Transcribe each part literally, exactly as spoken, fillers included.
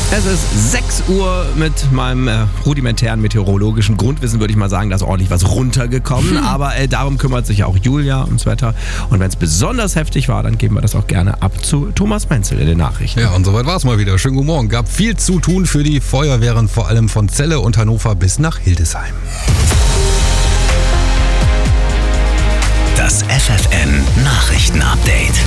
Es ist sechs Uhr. Mit meinem äh, rudimentären meteorologischen Grundwissen würde ich mal sagen, da ist ordentlich was runtergekommen. Hm. Aber äh, darum kümmert sich ja auch Julia ums Wetter. Und wenn es besonders heftig war, dann geben wir das auch gerne ab zu Thomas Menzel in den Nachrichten. Ja, und soweit war es mal wieder. Schönen guten Morgen. Gab viel zu tun für die Feuerwehren, vor allem von Celle und Hannover bis nach Hildesheim. Das F F N-Nachrichten-Update.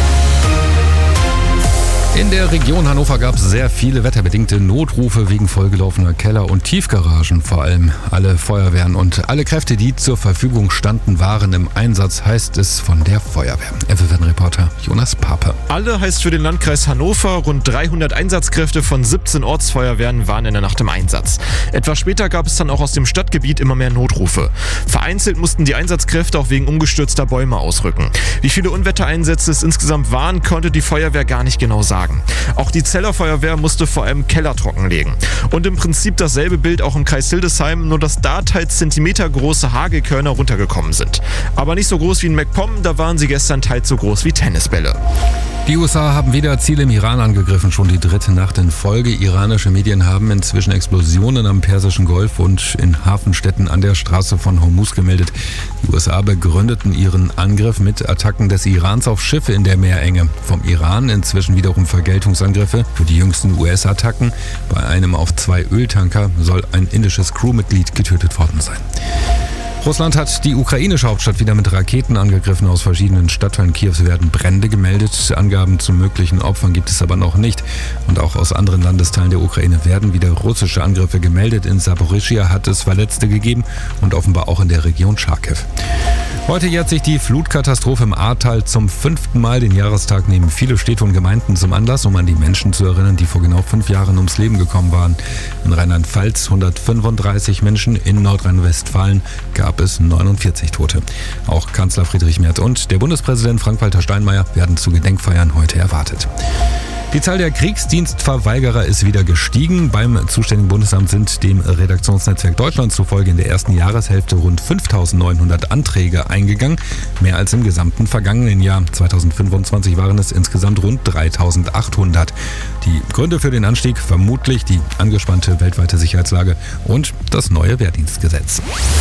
In der Region Hannover gab es sehr viele wetterbedingte Notrufe wegen vollgelaufener Keller- und Tiefgaragen. Vor allem alle Feuerwehren und alle Kräfte, die zur Verfügung standen, waren im Einsatz, heißt es von der Feuerwehr. F F N-Reporter Jonas Pape. Alle heißt für den Landkreis Hannover. Rund dreihundert Einsatzkräfte von siebzehn Ortsfeuerwehren waren in der Nacht im Einsatz. Etwas später gab es dann auch aus dem Stadtgebiet immer mehr Notrufe. Vereinzelt mussten die Einsatzkräfte auch wegen umgestürzter Bäume ausrücken. Wie viele Unwettereinsätze es insgesamt waren, konnte die Feuerwehr gar nicht genau sagen. Auch die Zeller Feuerwehr musste vor allem Keller trockenlegen. Und im Prinzip dasselbe Bild auch im Kreis Hildesheim, nur dass da teils zentimetergroße Hagelkörner runtergekommen sind. Aber nicht so groß wie in MacPom, da waren sie gestern teils so groß wie Tennisbälle. Die U S A haben wieder Ziele im Iran angegriffen, schon die dritte Nacht in Folge. Iranische Medien haben inzwischen Explosionen am Persischen Golf und in Hafenstädten an der Straße von Hormuz gemeldet. Die U S A begründeten ihren Angriff mit Attacken des Irans auf Schiffe in der Meerenge. Vom Iran inzwischen wiederum Vergeltungsangriffe für die jüngsten U S-Attacken. Bei einem auf zwei Öltanker soll ein indisches Crewmitglied getötet worden sein. Russland hat die ukrainische Hauptstadt wieder mit Raketen angegriffen. Aus verschiedenen Stadtteilen Kiews werden Brände gemeldet. Angaben zu möglichen Opfern gibt es aber noch nicht. Und auch aus anderen Landesteilen der Ukraine werden wieder russische Angriffe gemeldet. In Saporischschja hat es Verletzte gegeben und offenbar auch in der Region Charkiw. Heute jährt sich die Flutkatastrophe im Ahrtal zum fünften Mal. Den Jahrestag nehmen viele Städte und Gemeinden zum Anlass, um an die Menschen zu erinnern, die vor genau fünf Jahren ums Leben gekommen waren. In Rheinland-Pfalz hundertfünfunddreißig Menschen, in Nordrhein-Westfalen gab es neunundvierzig Tote. Auch Kanzler Friedrich Merz und der Bundespräsident Frank-Walter Steinmeier werden zu Gedenkfeiern heute erwartet. Die Zahl der Kriegsdienstverweigerer ist wieder gestiegen. Beim zuständigen Bundesamt sind dem Redaktionsnetzwerk Deutschland zufolge in der ersten Jahreshälfte rund fünftausendneunhundert Anträge eingegangen. Mehr als im gesamten vergangenen Jahr. zweitausendfünfundzwanzig waren es insgesamt rund dreitausendachthundert. Die Gründe für den Anstieg vermutlich die angespannte weltweite Sicherheitslage und das neue Wehrdienstgesetz.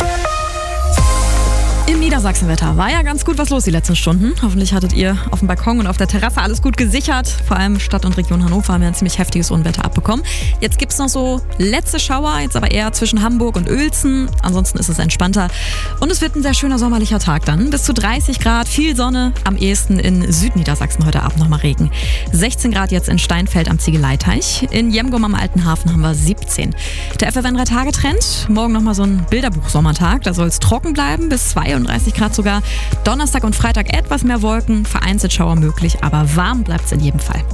Im Niedersachsenwetter war ja ganz gut was los die letzten Stunden. Hoffentlich hattet ihr auf dem Balkon und auf der Terrasse alles gut gesichert. Vor allem Stadt und Region Hannover haben ja ein ziemlich heftiges Unwetter abbekommen. Jetzt gibt es noch so letzte Schauer, jetzt aber eher zwischen Hamburg und Uelzen. Ansonsten ist es entspannter. Und es wird ein sehr schöner sommerlicher Tag dann. Bis zu dreißig Grad, viel Sonne. Am ehesten in Südniedersachsen heute Abend nochmal Regen. sechzehn Grad jetzt in Steinfeld am Ziegeleiteich. In Jemgum am Alten Hafen haben wir siebzehn. Der F F N-Drei-Tage-Trend. Morgen nochmal so ein Bilderbuch-Sommertag. Da soll es trocken bleiben, bis zweiunddreißig Grad sogar. Donnerstag und Freitag etwas mehr Wolken, vereinzelt Schauer möglich, aber warm bleibt es in jedem Fall.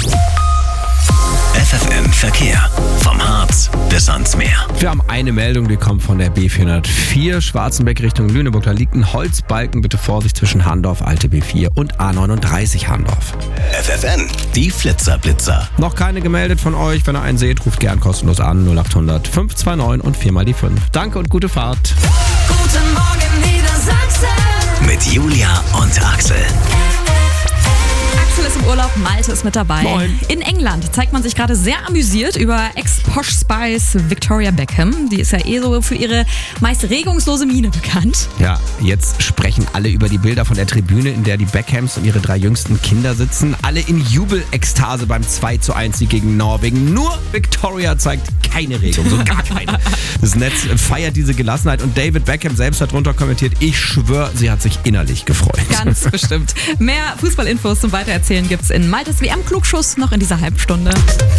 F F N-Verkehr. Vom Harz bis ans Meer. Wir haben eine Meldung, die kommt von der B vierhundertvier, Schwarzenbeck Richtung Lüneburg. Da liegt ein Holzbalken, bitte Vorsicht zwischen Harndorf, Alte B vier und A neununddreißig Harndorf. F F N, die Flitzerblitzer. Noch keine gemeldet von euch. Wenn ihr einen seht, ruft gern kostenlos an. null acht hundert fünf zwei neun und vier mal die fünf. Danke und gute Fahrt. Guten Morgen Niedersachsen. Mit Julia und Axel. Axel ist im Urlaub, Malte ist mit dabei. Moin. In England zeigt man sich gerade sehr amüsiert über Ex-Posh-Spice Victoria Beckham. Die ist ja eh so für ihre meist regungslose Miene bekannt. Ja, jetzt sprechen alle über die Bilder von der Tribüne, in der die Beckhams und ihre drei jüngsten Kinder sitzen. Alle in Jubelekstase beim zwei zu eins Sieg gegen Norwegen. Nur Victoria zeigt keine Regung, so gar keine. Das Netz feiert diese Gelassenheit und David Beckham selbst hat drunter kommentiert, ich schwöre, sie hat sich innerlich gefreut. Ganz bestimmt. Mehr Fußballinfos zum Weitererzählen gibt's in Maltes W M-Klugschuss noch in dieser halben Stunde.